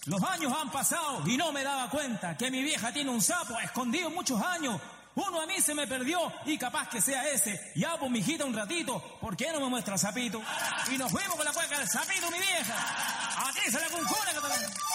Los años han pasado y no me daba cuenta que mi vieja tiene un sapo escondido muchos años. Uno a mí se me perdió y capaz que sea ese. Ya, pues, mijita, un ratito, ¿por qué no me muestra el sapito? Y nos fuimos con la cueca del sapito, mi vieja. A ti se la cuncuna que te...